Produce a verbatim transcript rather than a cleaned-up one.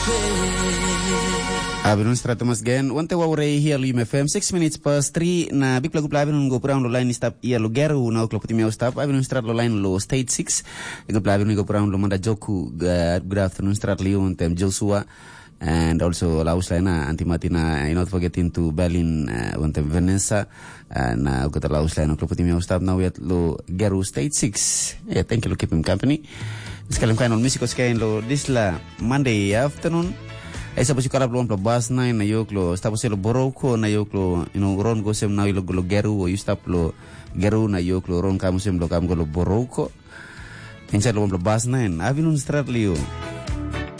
Abinun stratamas gen wante wawre here lu M F M six minutes past three na big lagu plabin ngo purang lo line stop ia lo geru na oklo puti meu stop abinun strat lo line lo state six ngo plabin ngo purang lo manda joku good afternoon strat liu untem Joshua and also laus laina antimatina not forgetting to Berlin uh, untem Vanessa uh, na ukata laus laina oklo puti meu stop now yet lo geru state six yeah thank you lo keep him company sekalian kain on music kain lo this la Monday afternoon esa pasi karab lo bas na na yoklo sta pasi lo boroko na yoklo ino ron go sem na lo lo geru o stap lo geru na yoklo ron kamu sem lo kam go lo boroko insa lo bas na avinun strat liu